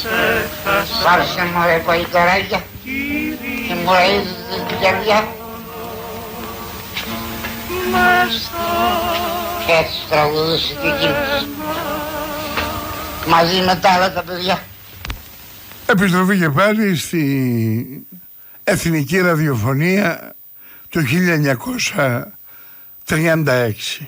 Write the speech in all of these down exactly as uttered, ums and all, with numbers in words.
Πάρσε μου ρε κοϊκαράκια και μου ραίζεις την καρδιά. Έτσι τραγουδούσε και εκείνος μαζί με τα άλλα τα παιδιά. Επιστροφή και πάλι στη Εθνική Ραδιοφωνία του χίλια εννιακόσια τριάντα έξι,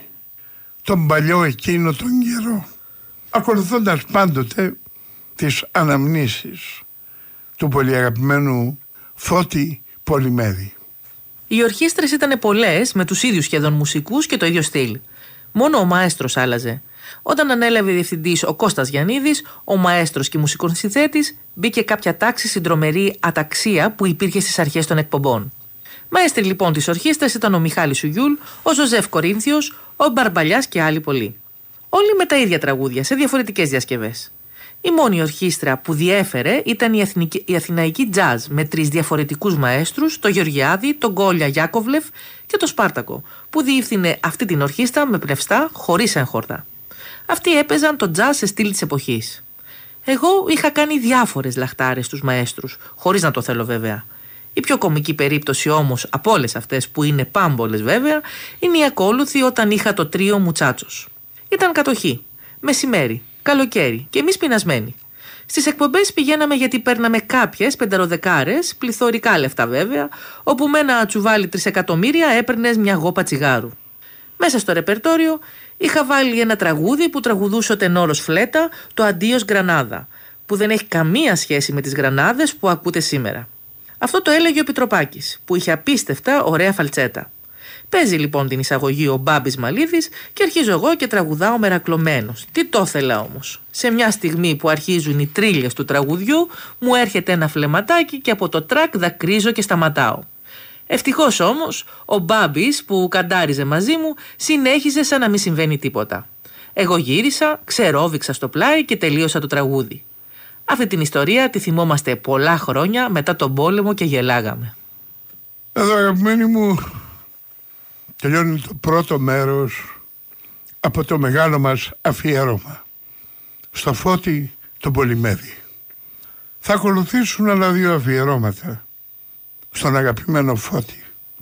τον παλιό εκείνο τον καιρό, ακολουθώντας πάντοτε τις αναμνήσεις του πολύ αγαπημένου Φώτη Πολυμέδη. Οι ορχήστρες ήταν πολλές, με τους ίδιους σχεδόν μουσικούς και το ίδιο στυλ. Μόνο ο μαέστρος άλλαζε. Όταν ανέλαβε διευθυντής ο Κώστας Γιαννίδης, ο μαέστρος και μουσικοσυνθέτης, μπήκε κάποια τάξη στην τρομερή αταξία που υπήρχε στις αρχές των εκπομπών. Μαέστροι λοιπόν της ορχήστρας ήταν ο Μιχάλης Σουγιούλ, ο Ζωζεφ Κορίνθιος, ο Μπαρμπαλιάς και άλλοι πολλοί. Όλοι με τα ίδια τραγούδια, σε διαφορετικές διασκευές. Η μόνη ορχήστρα που διέφερε ήταν η, Εθνική, η Αθηναϊκή Jazz, με τρεις διαφορετικούς μαέστρους, το Γεωργιάδη, τον Κόλια Γιάκοβλεφ και τον Σπάρτακο, που διεύθυνε αυτή την ορχήστρα με πνευστά, χωρίς έγχορδα. Αυτοί έπαιζαν το jazz σε στυλ της εποχής. Εγώ είχα κάνει διάφορες λαχτάρες στους μαέστρους, χωρίς να το θέλω βέβαια. Η πιο κωμική περίπτωση όμως από όλες αυτές, που είναι πάμπολες βέβαια, είναι η ακόλουθη όταν είχα το τρίο Μουτσάτσος. Ήταν κατοχή, μεσημέρι, καλοκαίρι και εμείς πεινασμένοι. Στις εκπομπές πηγαίναμε γιατί παίρναμε κάποιες πενταροδεκάρες, πληθωρικά λεφτά βέβαια, όπου με ένα τσουβάλι τρισεκατομμύρια έπαιρνες μια γόπα τσιγάρου. Μέσα στο ρεπερτόριο είχα βάλει ένα τραγούδι που τραγουδούσε ο τενόρος Φλέτα, το Αντίος Γκρανάδα, που δεν έχει καμία σχέση με τις γρανάδες που ακούτε σήμερα. Αυτό το έλεγε ο Πιτροπάκης, που είχε απίστευτα ωραία φαλτσέτα. Παίζει λοιπόν την εισαγωγή ο Μπάμπης Μαλίδης και αρχίζω εγώ και τραγουδάω μερακλωμένος. Τι το ήθελα όμως. Σε μια στιγμή που αρχίζουν οι τρίλιες του τραγουδιού, μου έρχεται ένα φλεματάκι και από το τρακ δακρύζω και σταματάω. Ευτυχώς όμως, ο Μπάμπης που καντάριζε μαζί μου συνέχιζε σαν να μην συμβαίνει τίποτα. Εγώ γύρισα, ξερόβηξα στο πλάι και τελείωσα το τραγούδι. Αυτή την ιστορία τη θυμόμαστε πολλά χρόνια μετά τον πόλεμο και γελάγαμε. Εδώ αγαπημένοι μου, τελειώνει το πρώτο μέρος από το μεγάλο μας αφιέρωμα στο Φώτη τον Πολυμέδη. Θα ακολουθήσουν άλλα δύο αφιερώματα στον αγαπημένο Φώτη,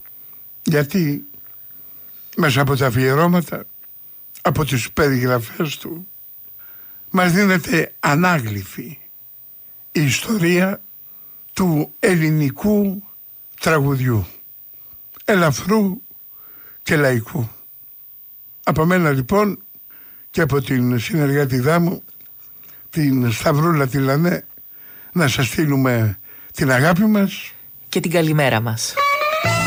γιατί μέσα από τα αφιερώματα, από τις περιγραφές του, μας δίνεται ανάγλυφη η ιστορία του ελληνικού τραγουδιού, ελαφρού και λαϊκού. Από μένα λοιπόν και από την συνεργάτηδά μου, την Σταυρούλα τη Λανέ, να σας στείλουμε την αγάπη μας και την καλημέρα μας.